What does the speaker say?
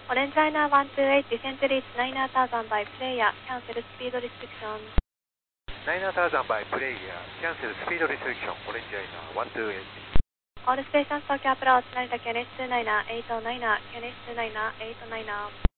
Orange Liner 128 descent reach 9000 by player, cancel speed restriction. 9000 by player, cancel speed restriction, Orange Liner 128. All stations Tokyo approach, Narita KNH29, 809, KNH29, 809.